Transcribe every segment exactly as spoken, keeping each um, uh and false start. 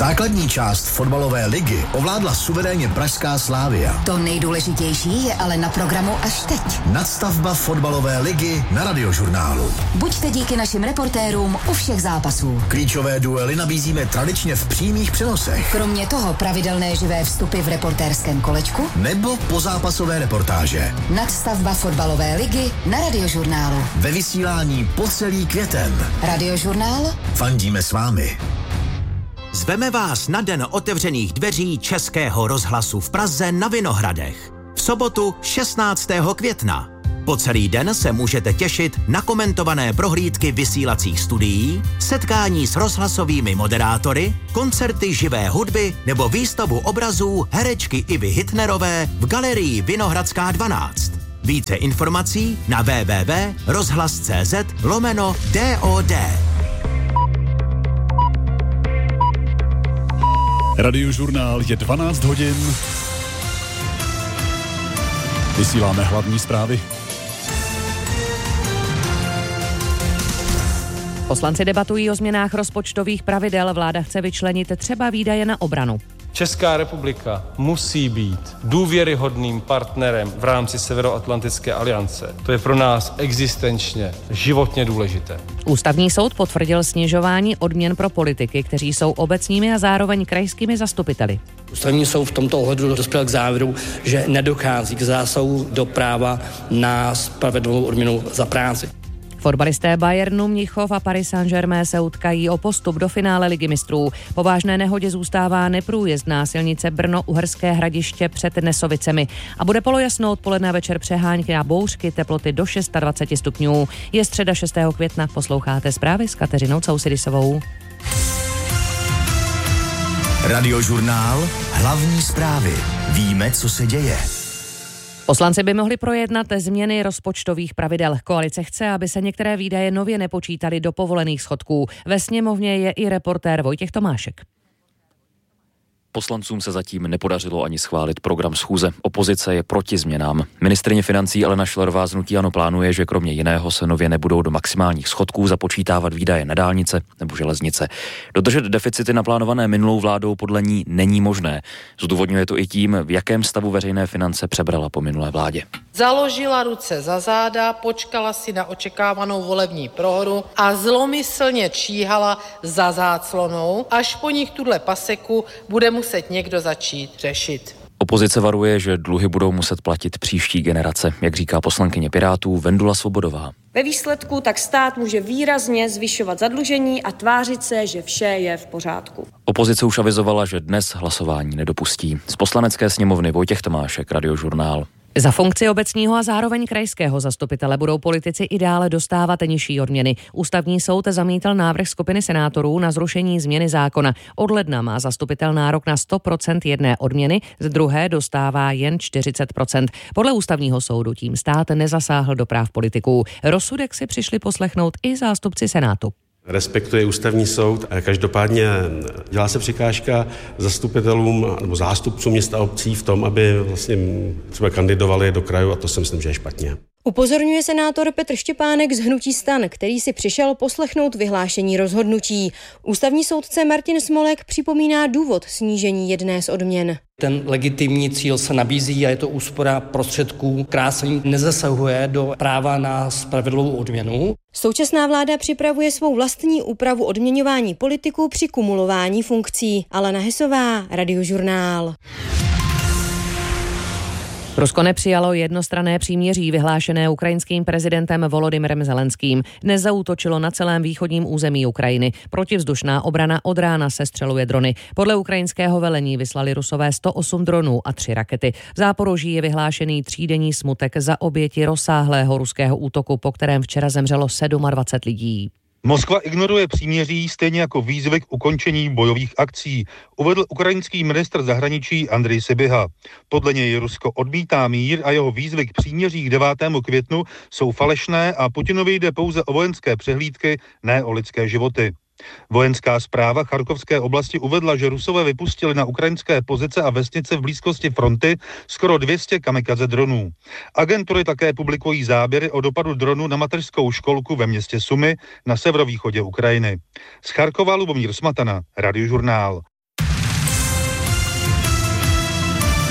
Základní část fotbalové ligy ovládla suverénně pražská Slavia. To nejdůležitější je ale na programu až teď. Nadstavba fotbalové ligy na Radiožurnálu. Buďte díky našim reportérům u všech zápasů. Klíčové duely nabízíme tradičně v přímých přenosech. Kromě toho pravidelné živé vstupy v reportérském kolečku nebo pozápasové reportáže. Nadstavba fotbalové ligy na Radiožurnálu. Ve vysílání po celý květen. Radiožurnál. Fandíme s vámi. Zveme vás na den otevřených dveří Českého rozhlasu v Praze na Vinohradech. V sobotu šestnáctého května. Po celý den se můžete těšit na komentované prohlídky vysílacích studií, setkání s rozhlasovými moderátory, koncerty živé hudby nebo výstavu obrazů herečky Ivy Hitnerové v galerii Vinohradská dvanáct. Více informací na w w w tečka rozhlas tečka c z lomeno D O D. Radiožurnál je dvanáct hodin. Vysíláme hlavní zprávy. Poslanci debatují o změnách rozpočtových pravidel. Vláda chce vyčlenit třeba výdaje na obranu. Česká republika musí být důvěryhodným partnerem v rámci Severoatlantické aliance. To je pro nás existenčně, životně důležité. Ústavní soud potvrdil snižování odměn pro politiky, kteří jsou obecními a zároveň krajskými zastupiteli. Ústavní soud v tomto ohledu dospěl k závěru, že nedochází k zásahu do práva na spravedlivou odměnu za práci. Fotbalisté Bayernu, Mnichov a Paris Saint-Germain se utkají o postup do finále Ligy mistrů. Po vážné nehodě zůstává neprůjezdná silnice Brno-Uherské Hradiště před Nesovicemi a bude polojasno odpoledne a večer přehánky a bouřky, teploty do dvacet šest stupňů. Je středa šestého května, posloucháte zprávy s Kateřinou Cousidisovou. Radiožurnál, hlavní zprávy. Víme, co se děje. Poslanci by mohli projednat změny rozpočtových pravidel. Koalice chce, aby se některé výdaje nově nepočítaly do povolených schodků. Ve sněmovně je i reportér Vojtěch Tomášek. Poslancům se zatím nepodařilo ani schválit program schůze. Opozice je proti změnám. Ministryně financí Alena Schillerová z hnutí ANO plánuje, že kromě jiného se nově nebudou do maximálních schodků započítávat výdaje na dálnice nebo železnice. Dodržet deficity naplánované minulou vládou podle ní není možné. Zdůvodňuje to i tím, v jakém stavu veřejné finance přebrala po minulé vládě. Založila ruce za záda, počkala si na očekávanou volební prohru a zlomyslně číhala za záclonou, až po nich tuhle paseku bude muset někdo začít řešit. Opozice varuje, že dluhy budou muset platit příští generace, jak říká poslankyně Pirátů Vendula Svobodová. Ve výsledku tak stát může výrazně zvyšovat zadlužení a tvářit se, že vše je v pořádku. Opozice už avizovala, že dnes hlasování nedopustí. Z Poslanecké sněmovny Vojtěch Tomášek, Radiožurnál. Za funkci obecního a zároveň krajského zastupitele budou politici i dále dostávat nižší odměny. Ústavní soud zamítl návrh skupiny senátorů na zrušení změny zákona. Od ledna má zastupitel nárok na sto procent jedné odměny, z druhé dostává jen čtyřicet procent. Podle ústavního soudu tím stát nezasáhl do práv politiků. Rozsudek si přišli poslechnout i zástupci Senátu. Respektuje ústavní soud. Každopádně dělá se překážka zastupitelům nebo zástupcům měst a obcí v tom, aby vlastně třeba kandidovali do krajů, a to si myslím, že je špatně. Upozorňuje senátor Petr Štěpánek z hnutí STAN, který si přišel poslechnout vyhlášení rozhodnutí. Ústavní soudce Martin Smolek připomíná důvod snížení jedné z odměn. Ten legitimní cíl se nabízí a je to úspora prostředků, která se nezasahuje do práva na spravedlivou odměnu. Současná vláda připravuje svou vlastní úpravu odměňování politiků při kumulování funkcí. Alena Hesová, Radiožurnál. Rusko nepřijalo jednostranné příměří vyhlášené ukrajinským prezidentem Volodymyrem Zelenským. Dnes zaútočilo na celém východním území Ukrajiny. Protivzdušná obrana od rána sestřeluje drony. Podle ukrajinského velení vyslali Rusové sto osm dronů a tři rakety. V Záporoží je vyhlášený třídenní smutek za oběti rozsáhlého ruského útoku, po kterém včera zemřelo dvacet sedm lidí. Moskva ignoruje příměří stejně jako výzvy k ukončení bojových akcí, uvedl ukrajinský ministr zahraničí Andrej Sybiha. Podle něj Rusko odmítá mír a jeho výzvy k příměří k devátému květnu jsou falešné a Putinovi jde pouze o vojenské přehlídky, ne o lidské životy. Vojenská správa Charkovské oblasti uvedla, že Rusové vypustili na ukrajinské pozice a vesnice v blízkosti fronty skoro dvě stě kamikaze dronů. Agentury také publikují záběry o dopadu dronu na mateřskou školku ve městě Sumy na severovýchodě Ukrajiny. Z Charkova Lubomír Smatana, Radiožurnál.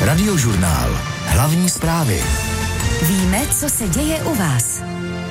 Radiožurnál. Hlavní zprávy. Víme, co se děje u vás.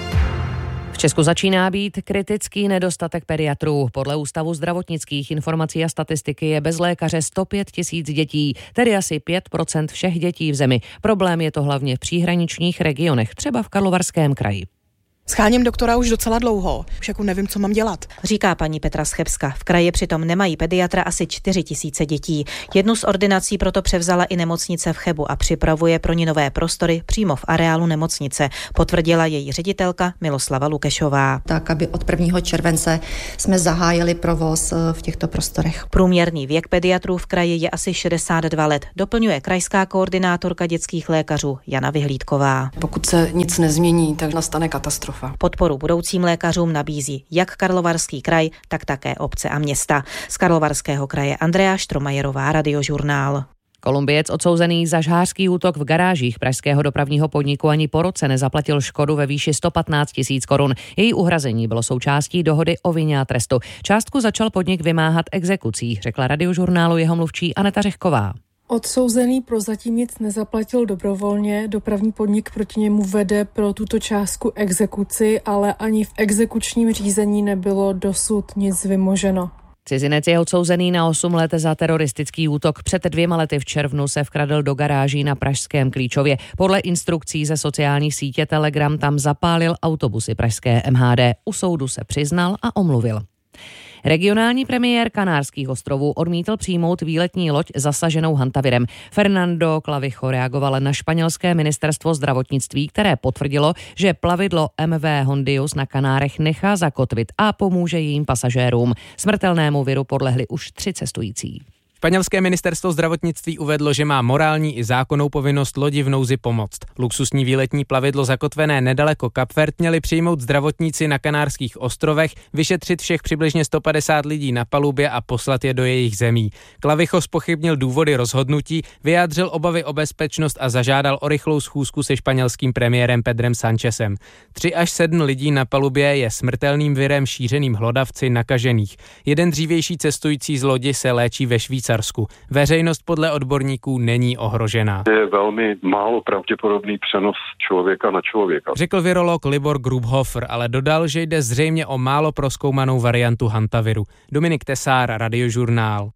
V Česku začíná být kritický nedostatek pediatrů. Podle Ústavu zdravotnických informací a statistiky je bez lékaře sto pět tisíc dětí, tedy asi pět procent všech dětí v zemi. Problém je to hlavně v příhraničních regionech, třeba v Karlovarském kraji. Scháním doktora už docela dlouho, už jako nevím, co mám dělat. Říká paní Petra Schebska. V kraji přitom nemají pediatra asi čtyři tisíce dětí. Jednu z ordinací proto převzala i nemocnice v Chebu a připravuje pro ní nové prostory přímo v areálu nemocnice, potvrdila její ředitelka Miloslava Lukešová. Tak, aby od prvního července jsme zahájili provoz v těchto prostorech. Průměrný věk pediatrů v kraji je asi šedesát dva let, doplňuje krajská koordinátorka dětských lékařů Jana Vyhlídková. Pokud se nic nezmění, tak nastane katastrofa. Podporu budoucím lékařům nabízí jak Karlovarský kraj, tak také obce a města. Z Karlovarského kraje Andrea Štromajerová, Radiožurnál. Kolumbiec odsouzený za žhářský útok v garážích pražského dopravního podniku ani po roce nezaplatil škodu ve výši sto patnáct tisíc korun. Její uhrazení bylo součástí dohody o vině a trestu. Částku začal podnik vymáhat exekucí, řekla Radiožurnálu jeho mluvčí Aneta Řehková. Odsouzený prozatím nic nezaplatil dobrovolně, dopravní podnik proti němu vede pro tuto částku exekuci, ale ani v exekučním řízení nebylo dosud nic vymoženo. Cizinec je odsouzený na osm let za teroristický útok. Před dvěma lety v červnu se vkradl do garáží na pražském Klíčově. Podle instrukcí ze sociální sítě Telegram tam zapálil autobusy pražské M H D. U soudu se přiznal a omluvil. Regionální premiér Kanárských ostrovů odmítl přijmout výletní loď zasaženou hantavirem. Fernando Clavijo reagoval na španělské ministerstvo zdravotnictví, které potvrdilo, že plavidlo M V Hondius na Kanárech nechá zakotvit a pomůže jejím pasažérům. Smrtelnému viru podlehli už tři cestující. Španělské ministerstvo zdravotnictví uvedlo, že má morální i zákonnou povinnost lodi v nouzi pomoct. Luxusní výletní plavidlo zakotvené nedaleko Kap Verd měli přijmout zdravotníci na Kanárských ostrovech, vyšetřit všech přibližně sto padesát lidí na palubě a poslat je do jejich zemí. Clavijo zpochybnil důvody rozhodnutí, vyjádřil obavy o bezpečnost a zažádal o rychlou schůzku se španělským premiérem Pedrem Sanchezem. Tři až sedm lidí na palubě je smrtelným virem šířeným hlodavci nakažených. Jeden dřívější cestující z lodi se léčí ve Švýcarsku. Veřejnost podle odborníků není ohrožená. Je velmi málo pravděpodobný přenos člověka na člověka, řekl virolog Libor Grubhofer, ale dodal, že jde zřejmě o málo prozkoumanou variantu hantaviru. Dominik Tesár, Radiožurnál.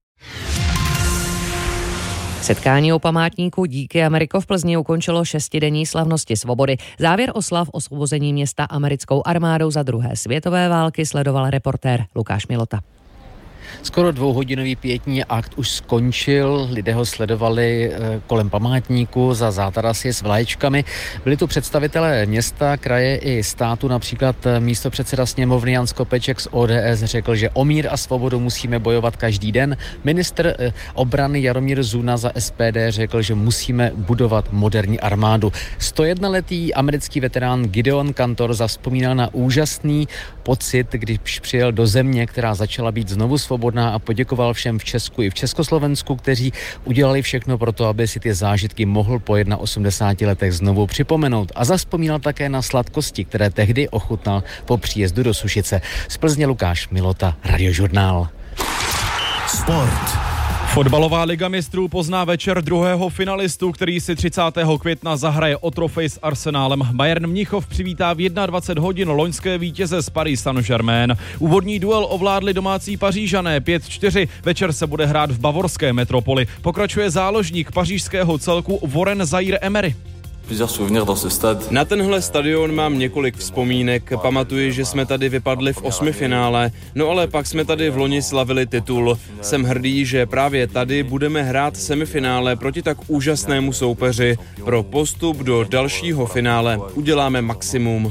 Setkání u památníku Díky Ameriko v Plzni ukončilo šestidenní slavnosti svobody. Závěr oslav osvobození města americkou armádou za druhé světové války sledoval reportér Lukáš Milota. Skoro dvouhodinový pietní akt už skončil, lidé ho sledovali kolem památníku za zátarasy s vlaječkami. Byli tu představitelé města, kraje i státu, například místopředseda sněmovny Jan Skopeček z O D S řekl, že o mír a svobodu musíme bojovat každý den. Ministr obrany Jaromír Zuna za S P D řekl, že musíme budovat moderní armádu. sto jednoletý americký veterán Gideon Kantor zavzpomínal na úžasný pocit, když přijel do země, která začala být znovu svobodná, a poděkoval všem v Česku i v Československu, kteří udělali všechno pro to, aby si ty zážitky mohl po osmdesáti letech znovu připomenout. A zavzpomínal také na sladkosti, které tehdy ochutnal po příjezdu do Sušice. Z Plzně Lukáš Milota, Radiožurnál. Sport. Fotbalová liga mistrů pozná večer druhého finalistu, který si třicátého května zahraje o trofej s Arsenálem. Bayern Mnichov přivítá v dvacet jedna hodin loňské vítěze z Paris Saint-Germain. Úvodní duel ovládli domácí Pařížané pět čtyři. Večer se bude hrát v bavorské metropoli. Pokračuje záložník pařížského celku Warren Zaïre-Emery. Na tenhle stadion mám několik vzpomínek. Pamatuji, že jsme tady vypadli v osmifinále, no ale pak jsme tady v loni slavili titul. Jsem hrdý, že právě tady budeme hrát semifinále proti tak úžasnému soupeři. Pro postup do dalšího finále uděláme maximum.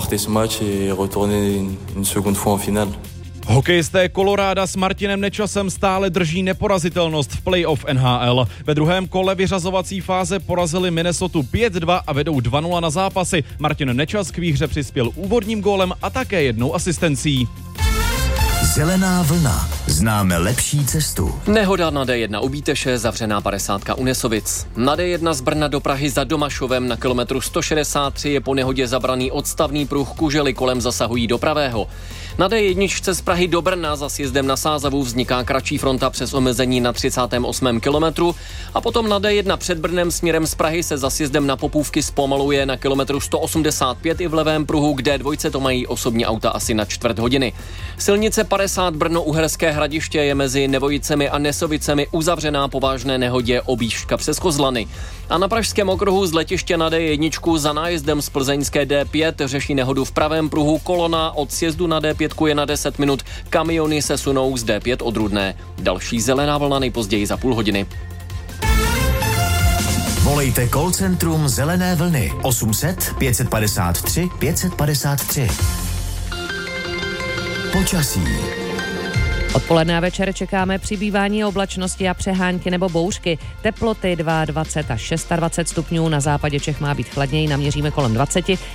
Hokejisté Koloráda s Martinem Nečasem stále drží neporazitelnost v playoff N H L. Ve druhém kole vyřazovací fáze porazili Minnesotu pět dva a vedou dva nula na zápasy. Martin Nečas k výhře přispěl úvodním gólem a také jednou asistencí. Zelená vlna. Známe lepší cestu. Nehoda na D jedna u Bíteše, zavřená padesátka u Nesovic. Na D jedna z Brna do Prahy za Domašovem na kilometru sto šedesát tři je po nehodě zabraný odstavný pruh, kužely kolem zasahují do pravého. Na dé jedna z Prahy do Brna za sjezdem na Sázavu vzniká kratší fronta přes omezení na třicátém osmém kilometru a potom na dé jedna před Brnem směrem z Prahy se za sjezdem na Popůvky zpomaluje na kilometru sto osmdesát pět i v levém pruhu, kde dvojce to mají osobní auta asi na čtvrt hodiny. Silnice padesát Brno-Uherské Hradiště je mezi Nevojicemi a Nesovicemi uzavřená po vážné nehodě objížďka přes Kozlany. A na pražském okruhu z letiště na dé jedna za nájezdem z plzeňské dé pět řeší nehodu v pravém pruhu. Kolona od sjezdu na dé pět je na deset minut. Kamiony se sunou z dé pět od Rudné. Další zelená vlna nejpozději za půl hodiny. Volejte call centrum Zelené vlny osm set pět padesát tři pět padesát tři. Počasí. Odpoledne a večer čekáme přibývání oblačnosti a přehánky nebo bouřky. Teploty dvacet dva až dvacet šest stupňů, na západě Čech má být chladněji, naměříme kolem dvacet.